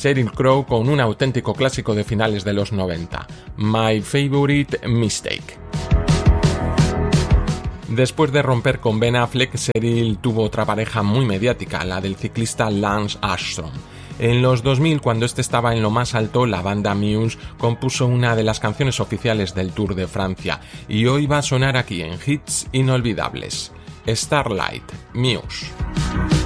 Sheryl Crow con un auténtico clásico de finales de los 90, My Favorite Mistake. Después de romper con Ben Affleck, Sheryl tuvo otra pareja muy mediática, la del ciclista Lance Armstrong. En los 2000, cuando este estaba en lo más alto, la banda Muse compuso una de las canciones oficiales del Tour de Francia, y hoy va a sonar aquí en Hits Inolvidables. Starlight, Muse.